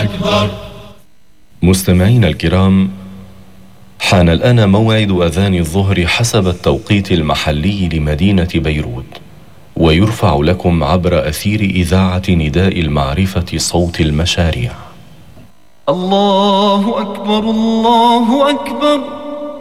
أكبر. مستمعينا الكرام، حان الآن موعد أذان الظهر حسب التوقيت المحلي لمدينة بيروت، ويرفع لكم عبر أثير إذاعة نداء المعرفة صوت المشاريع. الله أكبر الله أكبر.